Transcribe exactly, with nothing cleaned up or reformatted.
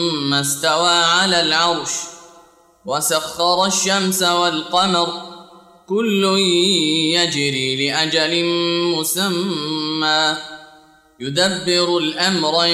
ثم استوى على العرش وسخر الشمس والقمر كل يجري لأجل مسمى يدبر الأمر